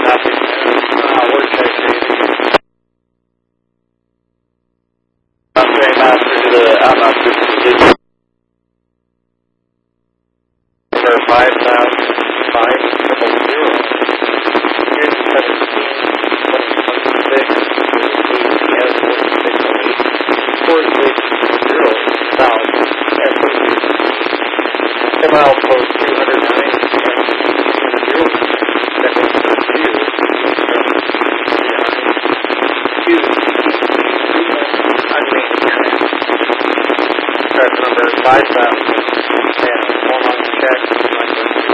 Nothing. Work check, David. Mustang Master to the outbound system. For 5,500. Here's 17, 2026, 46, south, and 10 miles post